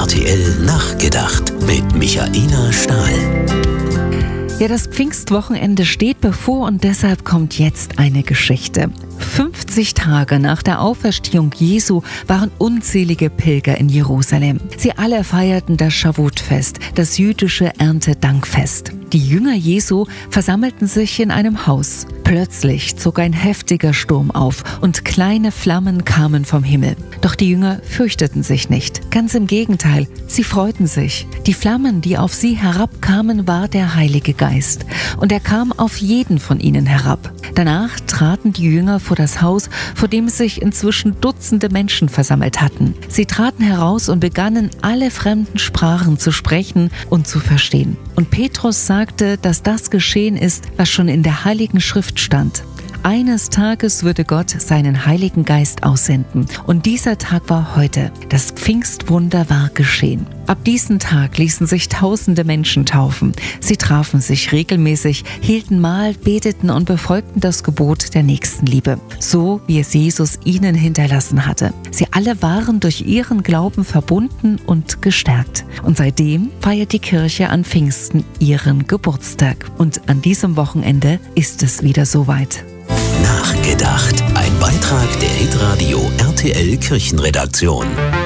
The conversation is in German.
RTL Nachgedacht mit Michaela Stahl. Ja, das Pfingstwochenende steht bevor und deshalb kommt jetzt eine Geschichte. 50 Tage nach der Auferstehung Jesu waren unzählige Pilger in Jerusalem. Sie alle feierten das Schavotfest, das jüdische Erntedankfest. Die Jünger Jesu versammelten sich in einem Haus. Plötzlich zog ein heftiger Sturm auf und kleine Flammen kamen vom Himmel. Doch die Jünger fürchteten sich nicht. Ganz im Gegenteil, sie freuten sich. Die Flammen, die auf sie herabkamen, war der Heilige Geist. Und er kam auf jeden von ihnen herab. Danach traten die Jünger vor das Haus, vor dem sich inzwischen Dutzende Menschen versammelt hatten. Sie traten heraus und begannen, alle fremden Sprachen zu sprechen und zu verstehen. Und Petrus sagte, dass das geschehen ist, was schon in der Heiligen Schrift stand. Eines Tages würde Gott seinen Heiligen Geist aussenden. Und dieser Tag war heute. Das Pfingstwunder war geschehen. Ab diesem Tag ließen sich tausende Menschen taufen. Sie trafen sich regelmäßig, hielten Mahl, beteten und befolgten das Gebot der Nächstenliebe. So wie es Jesus ihnen hinterlassen hatte. Sie alle waren durch ihren Glauben verbunden und gestärkt. Und seitdem feiert die Kirche an Pfingsten ihren Geburtstag. Und an diesem Wochenende ist es wieder soweit. Nachgedacht. Ein Beitrag der Hitradio RTL Kirchenredaktion.